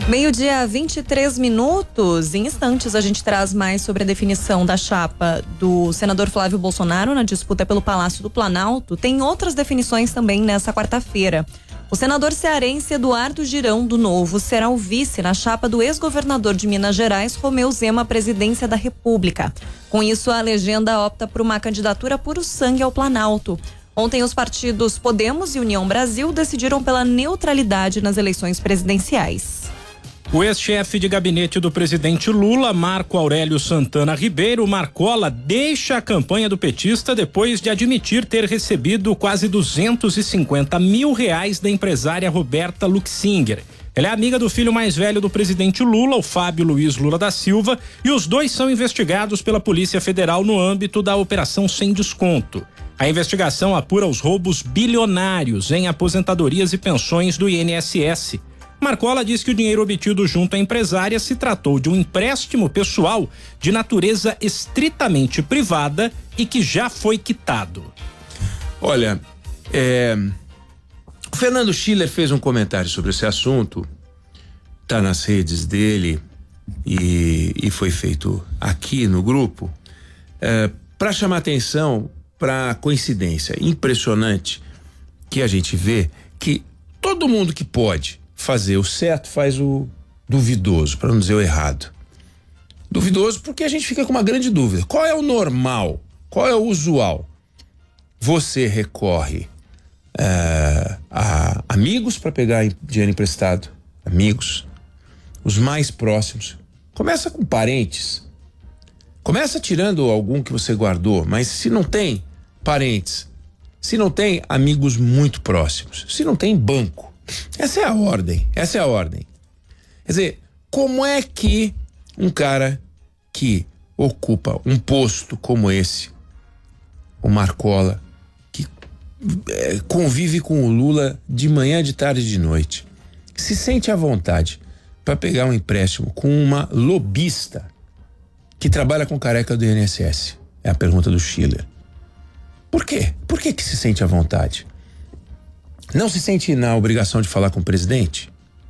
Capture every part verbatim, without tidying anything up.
Meio-dia, vinte e três minutos. Em instantes, a gente traz mais sobre a definição da chapa do senador Flávio Bolsonaro na disputa pelo Palácio do Planalto. Tem outras definições também nessa quarta-feira. O senador cearense Eduardo Girão, do Novo, será o vice na chapa do ex-governador de Minas Gerais, Romeu Zema, à presidência da República. Com isso, a legenda opta por uma candidatura puro sangue ao Planalto. Ontem, os partidos Podemos e União Brasil decidiram pela neutralidade nas eleições presidenciais. O ex-chefe de gabinete do presidente Lula, Marco Aurélio Santana Ribeiro, Marcola, deixa a campanha do petista depois de admitir ter recebido quase duzentos e cinquenta mil reais da empresária Roberta Luxinger. Ela é amiga do filho mais velho do presidente Lula, o Fábio Luiz Lula da Silva, e os dois são investigados pela Polícia Federal no âmbito da Operação Sem Desconto. A investigação apura os roubos bilionários em aposentadorias e pensões do I N S S. Marcola diz que o dinheiro obtido junto à empresária se tratou de um empréstimo pessoal de natureza estritamente privada e que já foi quitado. Olha, é, o Fernando Schiller fez um comentário sobre esse assunto, tá nas redes dele e, e foi feito aqui no grupo, é, para chamar atenção para a coincidência impressionante que a gente vê que todo mundo que pode fazer o certo faz o duvidoso, para não dizer o errado. Duvidoso porque a gente fica com uma grande dúvida. Qual é o normal? Qual é o usual? Você recorre é, a amigos para pegar dinheiro emprestado, amigos, os mais próximos. Começa com parentes. Começa tirando algum que você guardou, mas se não tem parentes, se não tem amigos muito próximos, se não tem banco, essa é a ordem, essa é a ordem. Quer dizer, como é que um cara que ocupa um posto como esse, o Marcola, que é, convive com o Lula de manhã, de tarde e de noite, se sente à vontade para pegar um empréstimo com uma lobista que trabalha com careca do I N S S? É a pergunta do Schiller. Por quê? Por que que se sente à vontade? Não se sente na obrigação de falar com o presidente?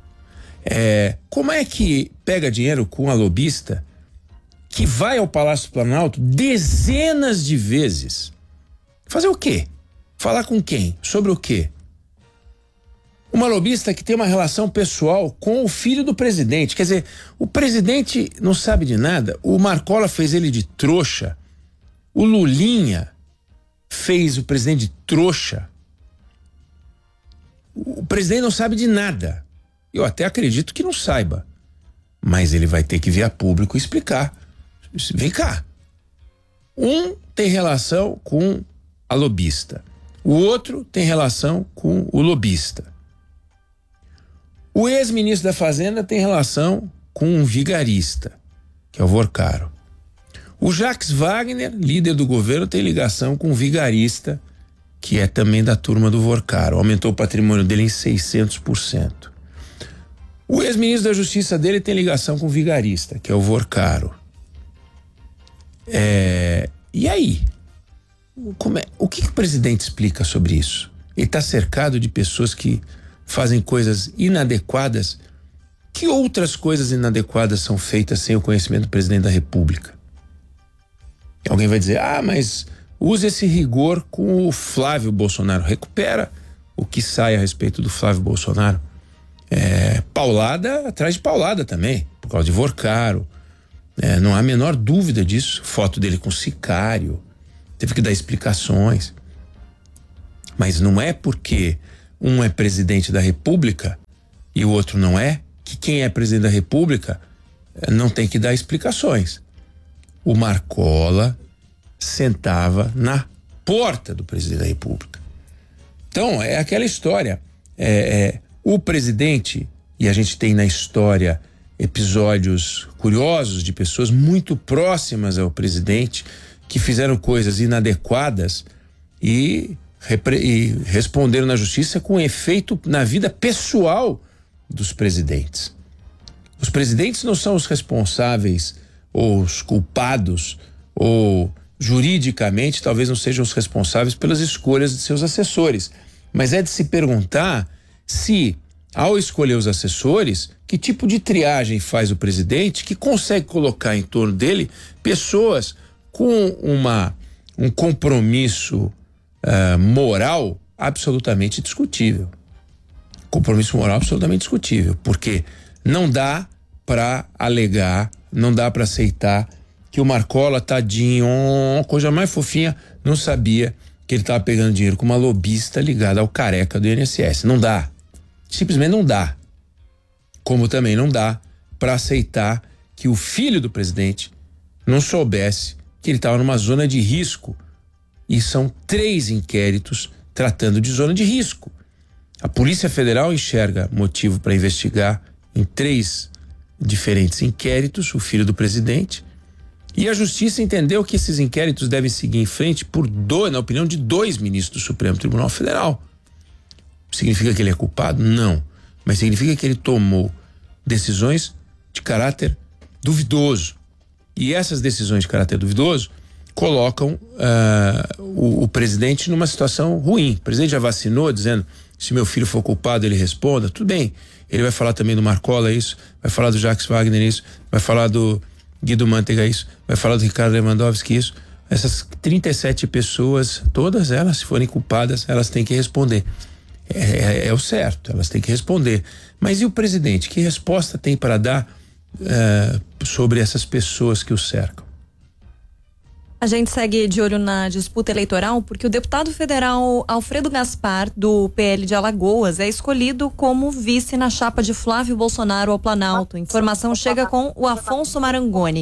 É, como é que pega dinheiro com a lobista que vai ao Palácio do Planalto dezenas de vezes? Fazer o quê? Falar com quem? Sobre o quê? Uma lobista que tem uma relação pessoal com o filho do presidente. Quer dizer, o presidente não sabe de nada. O Marcola fez ele de trouxa. O Lulinha fez o presidente de trouxa. O presidente não sabe de nada. Eu até acredito que não saiba. Mas ele vai ter que vir a público explicar. Vem cá. Um tem relação com a lobista. O outro tem relação com o lobista. O ex-ministro da Fazenda tem relação com um vigarista, que é o Vorcaro. O Jacques Wagner, líder do governo, tem ligação com um vigarista, que é também da turma do Vorcaro. Aumentou o patrimônio dele em seiscentos por cento. O ex-ministro da Justiça dele tem ligação com o vigarista, que é o Vorcaro. É, e aí? Como é, o que, que o presidente explica sobre isso? Ele está cercado de pessoas que fazem coisas inadequadas. Que outras coisas inadequadas são feitas sem o conhecimento do presidente da República? Alguém vai dizer, ah, mas use esse rigor com o Flávio Bolsonaro. Recupera o que sai a respeito do Flávio Bolsonaro. É, paulada atrás de paulada também, por causa de Vorcaro. É, não há a menor dúvida disso. Foto dele com sicário. Teve que dar explicações. Mas não é porque um é presidente da República e o outro não é, que quem é presidente da República não tem que dar explicações. O Marcola sentava na porta do presidente da República. Então, é aquela história. É, é, o presidente, e a gente tem na história episódios curiosos de pessoas muito próximas ao presidente que fizeram coisas inadequadas e, repre, e responderam na justiça com efeito na vida pessoal dos presidentes. Os presidentes não são os responsáveis ou os culpados, ou juridicamente talvez não sejam os responsáveis pelas escolhas de seus assessores, mas é de se perguntar se ao escolher os assessores, que tipo de triagem faz o presidente que consegue colocar em torno dele pessoas com uma, um compromisso uh, moral absolutamente discutível. Compromisso moral absolutamente discutível, porque não dá para alegar, não dá para aceitar que o Marcola, tadinho, coisa mais fofinha, não sabia que ele estava pegando dinheiro com uma lobista ligada ao careca do I N S S. Não dá. Simplesmente não dá. Como também não dá para aceitar que o filho do presidente não soubesse que ele estava numa zona de risco. E são três inquéritos tratando de zona de risco. A Polícia Federal enxerga motivo para investigar em três diferentes inquéritos o filho do presidente. E a Justiça entendeu que esses inquéritos devem seguir em frente por dois, na opinião de dois ministros do Supremo Tribunal Federal. Significa que ele é culpado? Não. Mas significa que ele tomou decisões de caráter duvidoso. E essas decisões de caráter duvidoso colocam uh, o, o presidente numa situação ruim. O presidente já vacinou, dizendo: se meu filho for culpado, ele responda. Tudo bem. Ele vai falar também do Marcola isso, vai falar do Jacques Wagner isso, vai falar do Guido Mantega isso, vai falar do Ricardo Lewandowski isso. Essas trinta e sete pessoas, todas elas, se forem culpadas, elas têm que responder. É, é, é o certo, elas têm que responder. Mas e o presidente? Que resposta tem para dar uh, sobre essas pessoas que o cercam? A gente segue de olho na disputa eleitoral porque o deputado federal Alfredo Gaspar, do P L de Alagoas, é escolhido como vice na chapa de Flávio Bolsonaro ao Planalto. Informação chega com o Afonso Marangoni.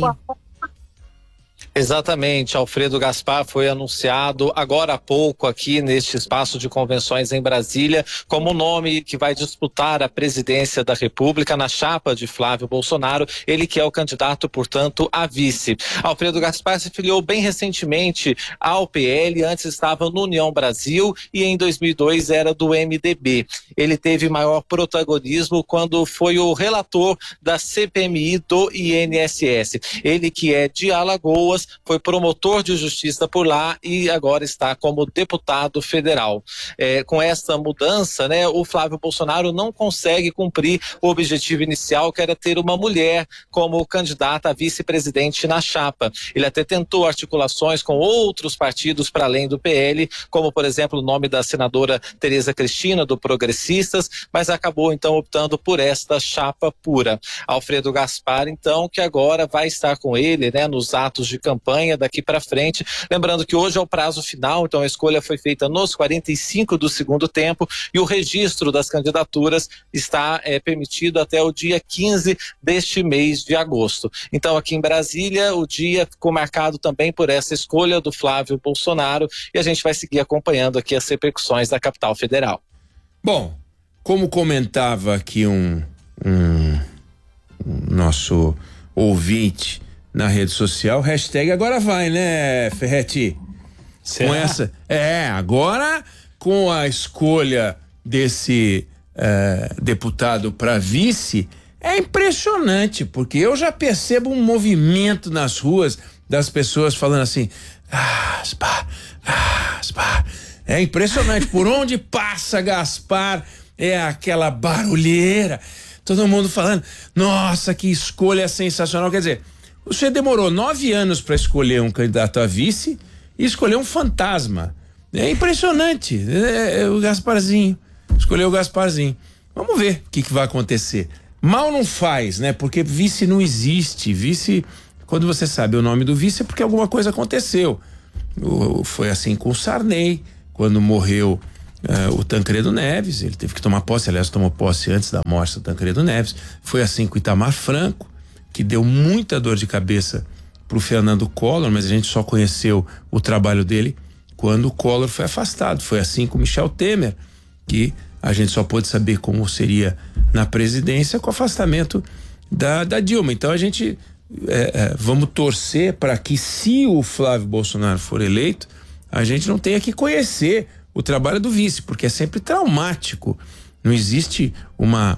Exatamente, Alfredo Gaspar foi anunciado agora há pouco aqui neste espaço de convenções em Brasília como o nome que vai disputar a presidência da República na chapa de Flávio Bolsonaro, ele que é o candidato, portanto, a vice. Alfredo Gaspar se filiou bem recentemente ao P L, antes estava no União Brasil e em dois mil e dois era do M D B. Ele teve maior protagonismo quando foi o relator da C P M I do I N S S. Ele que é de Alagoas, foi promotor de justiça por lá e agora está como deputado federal. É, com essa mudança, né, o Flávio Bolsonaro não consegue cumprir o objetivo inicial, que era ter uma mulher como candidata a vice-presidente na chapa. Ele até tentou articulações com outros partidos para além do P L, como por exemplo o nome da senadora Tereza Cristina, do Progressistas, mas acabou então optando por esta chapa pura. Alfredo Gaspar, então, que agora vai estar com ele, né, nos atos de campanha daqui para frente. Lembrando que hoje é o prazo final, então a escolha foi feita nos quarenta e cinco do segundo tempo e o registro das candidaturas está é, permitido até o dia quinze deste mês de agosto. Então aqui em Brasília o dia ficou marcado também por essa escolha do Flávio Bolsonaro e a gente vai seguir acompanhando aqui as repercussões da capital federal. Bom, como comentava aqui um, um, um nosso ouvinte na rede social, hashtag agora vai, né, Ferretti? Será? Com essa, é, agora com a escolha desse uh, deputado para vice, é impressionante, porque eu já percebo um movimento nas ruas das pessoas falando assim, Gaspar, Gaspar. É impressionante, por onde passa Gaspar é aquela barulheira, todo mundo falando, nossa, que escolha sensacional. Quer dizer, você demorou nove anos para escolher um candidato a vice e escolher um fantasma. É impressionante. É, é o Gasparzinho. Escolheu o Gasparzinho. Vamos ver o que, que vai acontecer. Mal não faz, né? Porque vice não existe. Vice, quando você sabe o nome do vice, é porque alguma coisa aconteceu. O, foi assim com o Sarney, quando morreu uh, o Tancredo Neves. Ele teve que tomar posse, aliás, tomou posse antes da morte do Tancredo Neves. Foi assim com o Itamar Franco, que deu muita dor de cabeça pro Fernando Collor, mas a gente só conheceu o trabalho dele quando o Collor foi afastado. Foi assim com Michel Temer, que a gente só pôde saber como seria na presidência com o afastamento da, da Dilma. Então a gente é, é, vamos torcer para que, se o Flávio Bolsonaro for eleito, a gente não tenha que conhecer o trabalho do vice, porque é sempre traumático. Não existe uma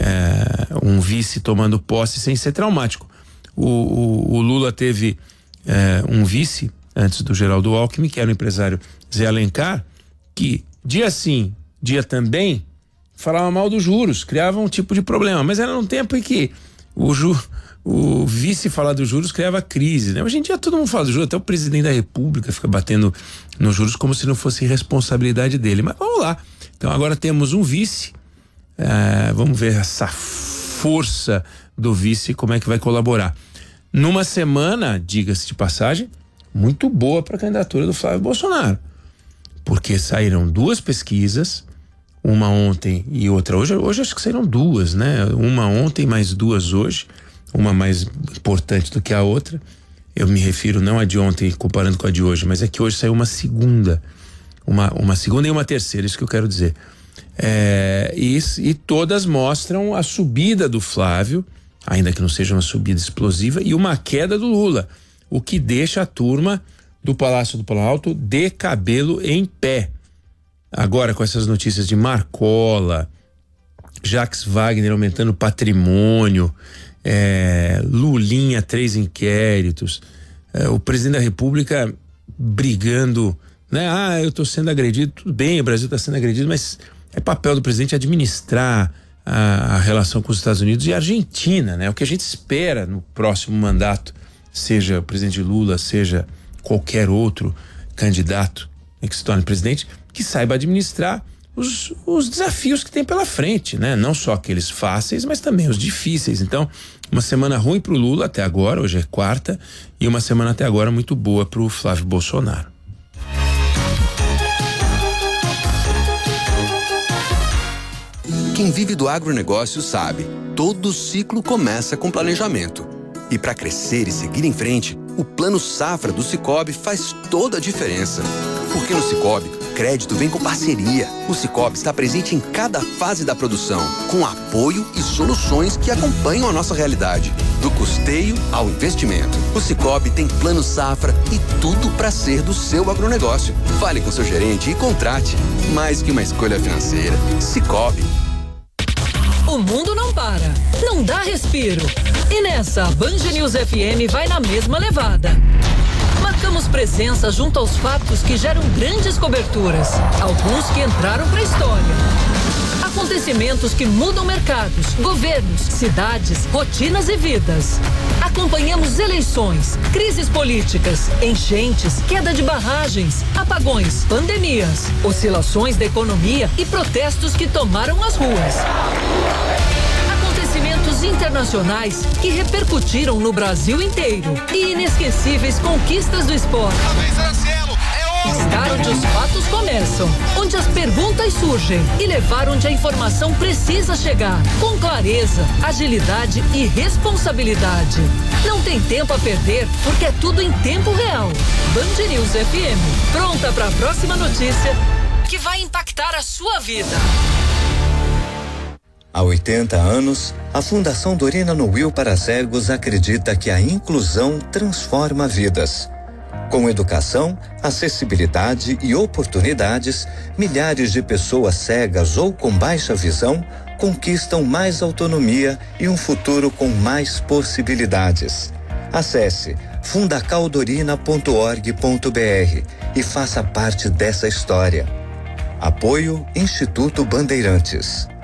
É, um vice tomando posse sem ser traumático. O, o, o Lula teve é, um vice antes do Geraldo Alckmin, que era o empresário Zé Alencar, que dia sim, dia também falava mal dos juros, criava um tipo de problema. Mas era num tempo em que o, ju, o vice falar dos juros criava crise, né? Hoje em dia todo mundo fala dos juros, até o presidente da República fica batendo nos juros como se não fosse responsabilidade dele. Mas vamos lá. Então agora temos um vice, é, vamos ver essa força do vice, como é que vai colaborar. Numa semana, diga-se de passagem, muito boa para a candidatura do Flávio Bolsonaro, porque saíram duas pesquisas, uma ontem e outra hoje. Hoje acho que saíram duas, né? Uma ontem, mais duas hoje, uma mais importante do que a outra. Eu me refiro não a de ontem comparando com a de hoje, mas é que hoje saiu uma segunda, uma, uma segunda e uma terceira, isso que eu quero dizer. É, e, e todas mostram a subida do Flávio, ainda que não seja uma subida explosiva, e uma queda do Lula, o que deixa a turma do Palácio do Planalto de cabelo em pé. Agora, com essas notícias de Marcola, Jacques Wagner aumentando patrimônio, é, Lulinha, três inquéritos, é, o presidente da República brigando, né? Ah, eu tô sendo agredido, tudo bem, o Brasil tá sendo agredido, mas é papel do presidente administrar a, a relação com os Estados Unidos e a Argentina, né? O que a gente espera no próximo mandato, seja o presidente Lula, seja qualquer outro candidato que se torne presidente, que saiba administrar os, os desafios que tem pela frente, né? Não só aqueles fáceis, mas também os difíceis. Então, uma semana ruim pro Lula até agora, hoje é quarta, e uma semana até agora muito boa pro Flávio Bolsonaro. Quem vive do agronegócio sabe, todo ciclo começa com planejamento. E para crescer e seguir em frente, o Plano Safra do Sicoob faz toda a diferença. Porque no Sicoob, crédito vem com parceria. O Sicoob está presente em cada fase da produção, com apoio e soluções que acompanham a nossa realidade. Do custeio ao investimento. O Sicoob tem Plano Safra e tudo para ser do seu agronegócio. Fale com seu gerente e contrate. Mais que uma escolha financeira. Sicoob. O mundo não para, não dá respiro. E nessa, a Band News F M vai na mesma levada. Marcamos presença junto aos fatos que geram grandes coberturas, alguns que entraram para a história. Acontecimentos que mudam mercados, governos, cidades, rotinas e vidas. Acompanhamos eleições, crises políticas, enchentes, queda de barragens, apagões, pandemias, oscilações da economia e protestos que tomaram as ruas. Acontecimentos internacionais que repercutiram no Brasil inteiro e inesquecíveis conquistas do esporte. Estar onde os fatos começam, onde as perguntas surgem e levar onde a informação precisa chegar, com clareza, agilidade e responsabilidade. Não tem tempo a perder, porque é tudo em tempo real. Band News F M, pronta para a próxima notícia que vai impactar a sua vida. Há oitenta anos, a Fundação Dorina Noil para Cegos acredita que a inclusão transforma vidas. Com educação, acessibilidade e oportunidades, milhares de pessoas cegas ou com baixa visão conquistam mais autonomia e um futuro com mais possibilidades. Acesse fundacaldorina ponto org ponto br e faça parte dessa história. Apoio Instituto Bandeirantes.